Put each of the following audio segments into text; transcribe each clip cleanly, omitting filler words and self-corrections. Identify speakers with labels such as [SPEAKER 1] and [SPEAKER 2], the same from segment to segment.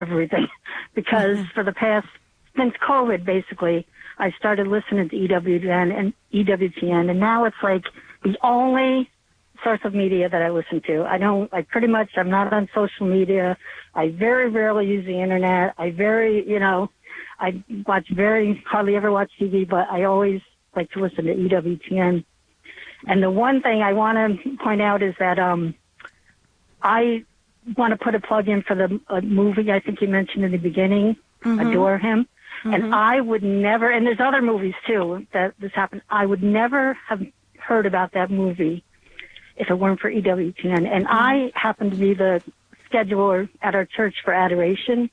[SPEAKER 1] everything because for the past, since COVID, basically, I started listening to EWTN, and now it's like the only source of media that I listen to. I'm not on social media. I very rarely use the internet. I hardly ever watch TV, but I always like to listen to EWTN. And the one thing I want to point out is that I want to put a plug in for the movie I think you mentioned in the beginning, Adore Him. Mm-hmm. And I would never, and there's other movies too that this happened, I would never have heard about that movie if it weren't for EWTN. And I happen to be the scheduler at our church for Adoration.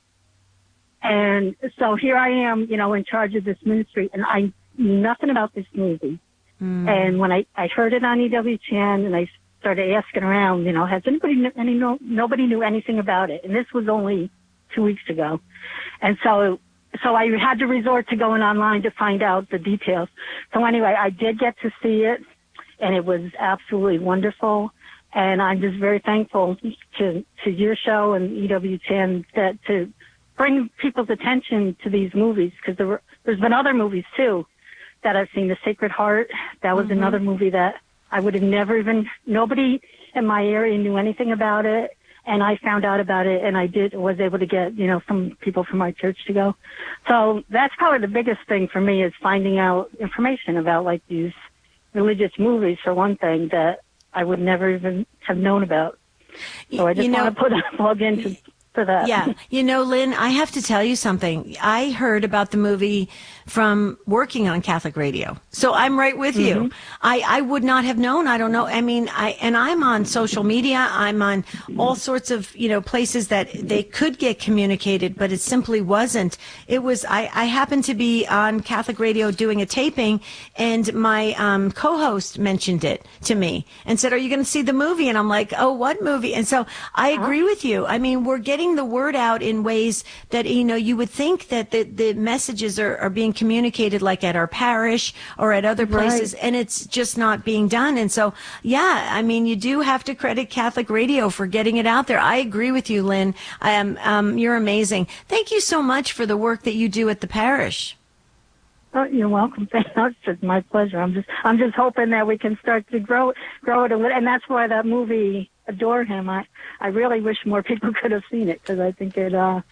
[SPEAKER 1] And so here I am, in charge of this ministry, and I knew nothing about this movie. Mm. And when I heard it on EWTN and I started asking around, has nobody knew anything about it. And this was only 2 weeks ago. And so I had to resort to going online to find out the details. So anyway, I did get to see it, and it was absolutely wonderful. And I'm just very thankful to your show and EWTN to bring people's attention to these movies, because there's been other movies too that I've seen. The Sacred Heart, that was another movie that I would have nobody in my area knew anything about it, and I found out about it, and was able to get, some people from my church to go. So that's probably the biggest thing for me, is finding out information about like these religious movies, for one thing, that I would never even have known about. So I just want to put a plug in for that.
[SPEAKER 2] Yeah. Lynn, I have to tell you something. I heard about the movie from working on Catholic radio. So I'm right with you. I would not have known. I don't know. I mean, I'm on social media. I'm on all sorts of, places that they could get communicated, but it simply wasn't. It was, I happened to be on Catholic radio doing a taping, and my co-host mentioned it to me and said, "Are you going to see the movie?" And I'm like, "Oh, what movie?" And so I agree with you. I mean, we're getting the word out in ways that, you would think that the messages are being communicated, like at our parish or at other places, and it's just not being done. And so, yeah, I mean, you do have to credit Catholic radio for getting it out there. I agree with you, Lynn. You're amazing. Thank you so much for the work that you do at the parish.
[SPEAKER 1] Oh, you're welcome. It's my pleasure. I'm just hoping that we can start to grow it a little, and that's why that movie Adore Him. I really wish more people could have seen it, because I think it,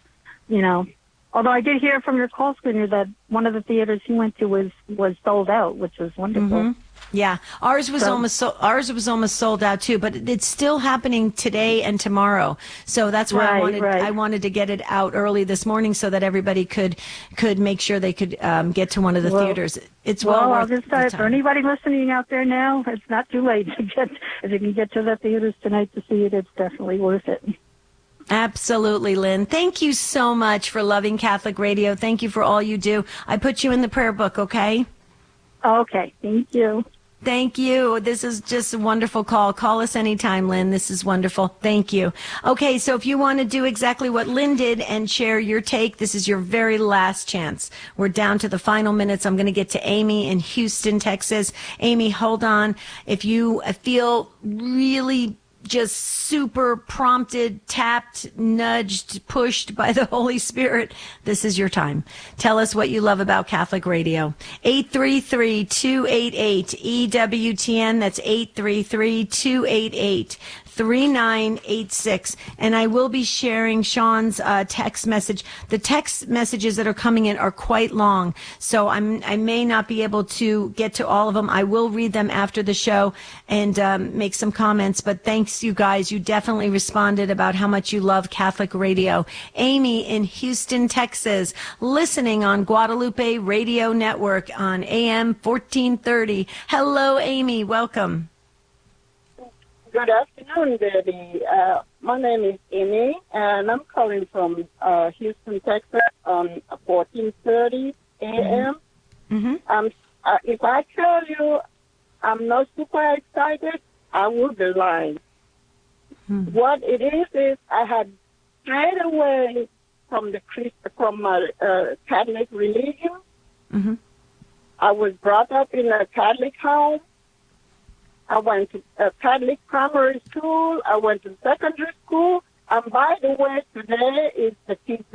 [SPEAKER 1] although I did hear from your call screener that one of the theaters he went to was sold out, which was wonderful. Mm-hmm.
[SPEAKER 2] Yeah, ours was almost sold out too, but it's still happening today and tomorrow. So that's why I wanted to get it out early this morning so that everybody could make sure they could get to one of the theaters. It's
[SPEAKER 1] I'll just start for anybody listening out there now. It's not too late to get. If you can get to the theaters tonight to see it, it's definitely worth it.
[SPEAKER 2] Absolutely, Lynn. Thank you so much for loving Catholic radio. Thank you for all you do. I put you in the prayer book, okay?
[SPEAKER 1] Okay, thank you.
[SPEAKER 2] Thank you. This is just a wonderful call. Call us anytime, Lynn. This is wonderful. Thank you. Okay, so if you want to do exactly what Lynn did and share your take, this is your very last chance. We're down to the final minutes. I'm going to get to Amy in Houston, Texas. Amy, hold on. If you feel really just super prompted, tapped, nudged, pushed by the Holy Spirit, this is your time. Tell us what you love about Catholic radio. 833-288-EWTN. That's 833-288-3986. And I will be sharing Sean's text message. The text messages that are coming in are quite long, so I may not be able to get to all of them. I will read them after the show and make some comments, but thanks, you guys. You definitely responded about how much you love Catholic radio. Amy in Houston, Texas, listening on Guadalupe Radio Network on AM 1430. Hello, Amy. Welcome.
[SPEAKER 3] Good afternoon, Debbie. My name is Amy, and I'm calling from Houston, Texas on 1430 AM. Mm-hmm. If I tell you I'm not super excited, I would be lying. Mm-hmm. What it is I had strayed away from my Catholic religion. Mm-hmm. I was brought up in a Catholic home. I went to a Catholic primary school. I went to secondary school, By the way, today is the kids'